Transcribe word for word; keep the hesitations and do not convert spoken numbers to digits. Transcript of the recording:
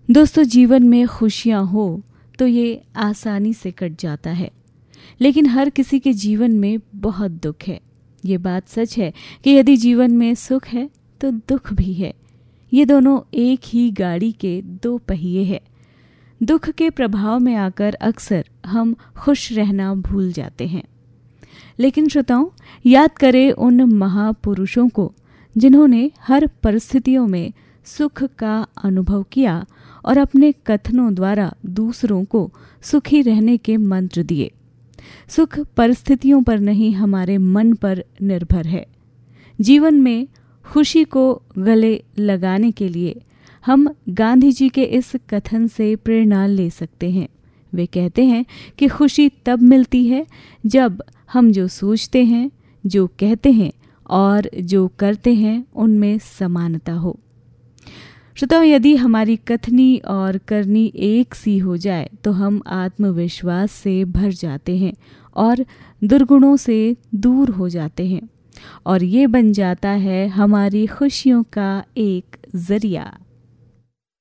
दोस्तों, जीवन में खुशियाँ हो तो ये आसानी से कट जाता है, लेकिन हर किसी के जीवन में बहुत दुख है। ये बात सच है कि यदि जीवन में सुख है तो दुख भी है। ये दोनों एक ही गाड़ी के दो पहिए हैं। दुख के प्रभाव में आकर अक्सर हम खुश रहना भूल जाते हैं। लेकिन श्रोताओं, याद करें उन महापुरुषों को जिन्होंने हर परिस्थितियों में सुख का अनुभव किया और अपने कथनों द्वारा दूसरों को सुखी रहने के मंत्र दिए। सुख परिस्थितियों पर नहीं, हमारे मन पर निर्भर है। जीवन में खुशी को गले लगाने के लिए हम गांधी जी के इस कथन से प्रेरणा ले सकते हैं। वे कहते हैं कि खुशी तब मिलती है जब हम जो सोचते हैं, जो कहते हैं और जो करते हैं उनमें समानता हो। श्रोताओ, यदि हमारी कथनी और करनी एक सी हो जाए तो हम आत्मविश्वास से भर जाते हैं और दुर्गुणों से दूर हो जाते हैं, और ये बन जाता है हमारी खुशियों का एक जरिया।